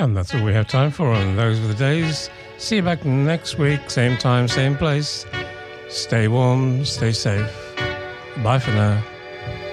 And that's all we have time for on Those Were the Days. See you back next week, same time, same place. Stay warm, stay safe. Bye for now.